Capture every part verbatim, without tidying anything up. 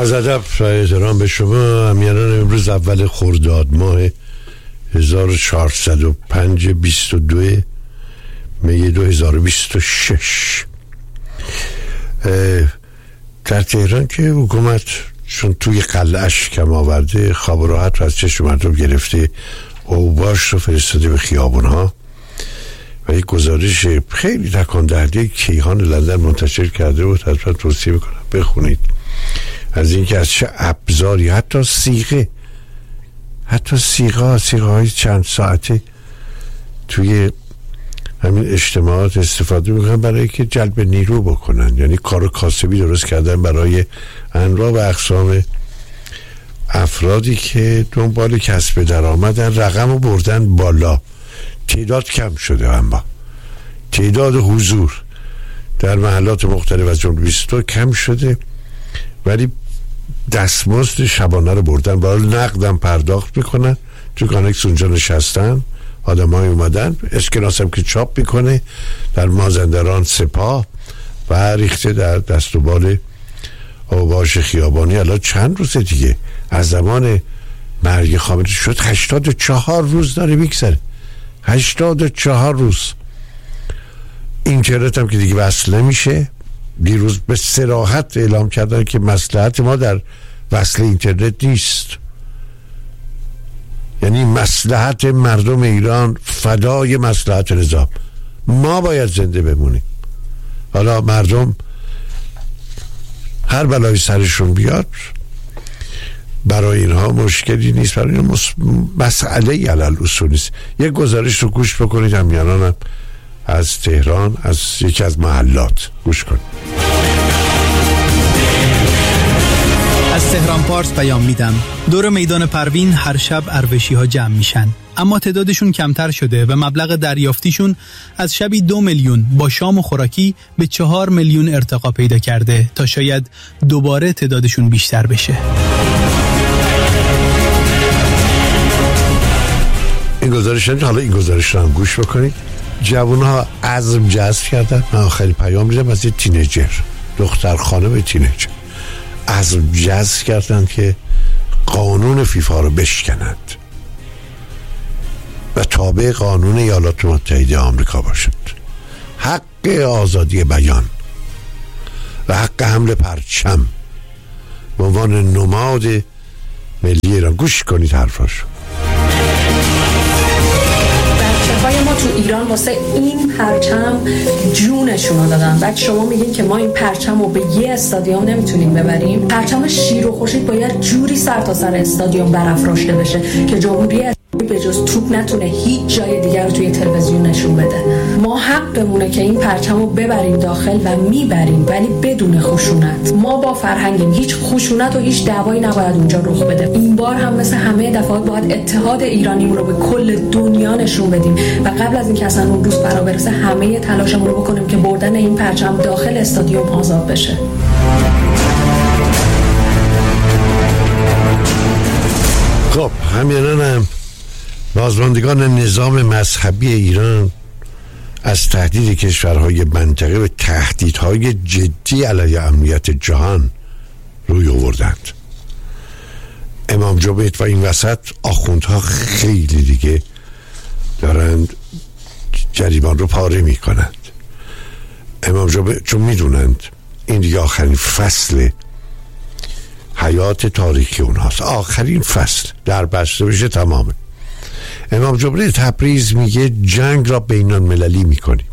عرض ادب و احترام به شما امیران. امروز اول خرداد ماه هزار و چهارصد و پنج بیست و دو می دو هزار و بیست و شش. در تهران که حکومت چون توی قلعه‌اش کم آورده، خواب و راحت رو از چشم مردم گرفته، اوباش رو فرستاده به خیابونها و یک گزارش خیلی تکان دهنده کیهان لندن منتشر کرده و حتما توصیه میکنم بخونید، از اینکه از چه ابزاری، حتی صیغه حتی صیغه صیغه های چند ساعته توی همین اجتماعات استفاده میکنن برای که جلب نیرو بکنن. یعنی کار کاسبی درست کردن برای انواع و اقسام افرادی که دنبال کسب درآمدن، رقم رو بردن بالا. تعداد کم شده اما تعداد حضور در محلات مختلف از جمله بیست و دو کم شده، ولی دستمزد شبانه رو بردن بالا. نقدم پرداخت میکنن، تو کانکس اونجا نشستن، آدم های اومدن، اسکناس هم که چاپ میکنه در مازندران سپاه و ریخته در دست و بال اوباش خیابانی. الان چند روز دیگه از زمان مرگ خامنه‌ای شد، هشتاد و چهار روز داره میگذره، هشتاد و چهار روز. اینترنت هم که دیگه وصل نمیشه. دیروز به صراحت اعلام کردن که مصلحت ما در وصل اینترنت نیست، یعنی مصلحت مردم ایران فدای مصلحت نظام. ما باید زنده بمونیم. حالا مردم هر بلای سرشون بیاد برای اینها مشکلی نیست، برای اینها مس... مسئله علل اصول نیست. یک گزارش رو گوش بکنید همیانانم از تهران، از یکی از محلات گوش کنید. از تهران پارس پیام میدم. دور میدان پروین هر شب اربشی ها جمع میشن، اما تعدادشون کمتر شده و مبلغ دریافتیشون از شبی دو میلیون با شام و خوراکی به چهار میلیون ارتقا پیدا کرده تا شاید دوباره تعدادشون بیشتر بشه. این گزارش هم حالا این گزارش رو هم گوش بکنید. جوانها عزم جذب کردن. من آخرین پیام دیدم از یه تینیجر، دختر خانم تینیجر، عزم جذب کردن که قانون فیفا رو بشکنند و تابع قانون ایالات متحده آمریکا باشد. حق آزادی بیان و حق حمل پرچم به عنوان نماد ملی ایران. گوش کنید حرفاشو. بچه‌های ما تو ایران واسه این پرچم جونشون رو دادن. بعد شما میگین که ما این پرچم رو به یه استادیوم نمیتونیم ببریم؟ پرچم شیر و خورشید باید جوری سر تا سر استادیوم برافراشته بشه که جمهوری به جز توپ نتونه هیچ جای دیگر رو توی تلویزیون نشون بده. ما حقمونه که این پرچم رو ببریم داخل و میبریم، ولی بدون خشونت. ما با فرهنگیم، هیچ خشونت و هیچ دعوایی نباید اونجا رخ بده. این بار هم مثل همه دفعات باید اتحاد ایرانیمون رو به کل دنیا نشون بدیم و قبل از اینکه اصلا اون روز فرا برسه همه تلاشمون رو بکنیم که بردن این پرچم داخل استادیوم آزاد بشه. خب همینانم بازماندگان نظام مذهبی ایران از تهدید کشورهای منطقه و تهدیدهای جدی علیه امنیت جهان روی آوردند. امام جمعه و این وسط آخوندها خیلی دیگه دارند جریبان رو پاره می کنند. امام جمعه چون می دونند این دیگه آخرین فصل حیات تاریخی اونهاست، آخرین فصل در بسته بشه تمامه. امام جمعه تبریز میگه جنگ را بین المللی میکنیم.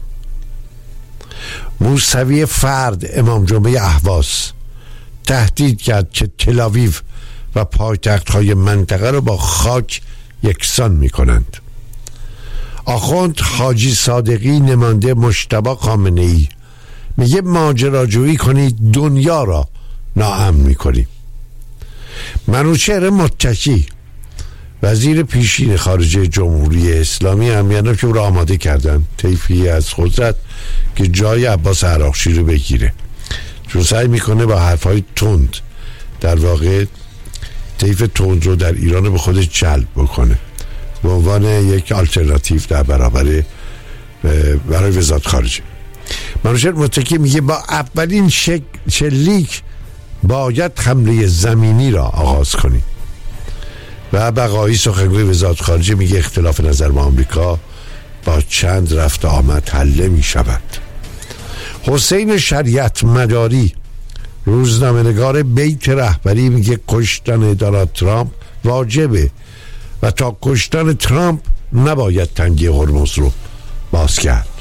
موسوی فرد امام جمعه اهواز تهدید کرد که تل‌آویو و پایتخت های منطقه را با خاک یکسان میکنند. آخوند حاجی صادقی نماینده مجتبی خامنه‌ای میگه ماجراجویی کنید دنیا را ناامن میکنیم. منوچهر متکی وزیر پیشین خارجه جمهوری اسلامی همیانا که او را آماده کردن طیفی از قدرت که جای عباس عراقچی رو بگیره، چون سعی میکنه با حرفهای تند در واقع طیف تند رو در ایران به خودش جلب بکنه به عنوان یک آلترناتیو در برابر برای وزارت خارجه. منوچهر متکی میگه با اولین شک... شلیک باید حمله زمینی را آغاز کنیم. و بقایی سخنگوی وزارت خارجه میگه اختلاف نظر با آمریکا با چند رفت آمد حل می شود. حسین شریعت مداری روزنامه‌نگار بیت رهبری میگه کشتن دونالد ترامپ واجبه و تا کشتن ترامپ نباید تنگی هرمز رو باز کرد.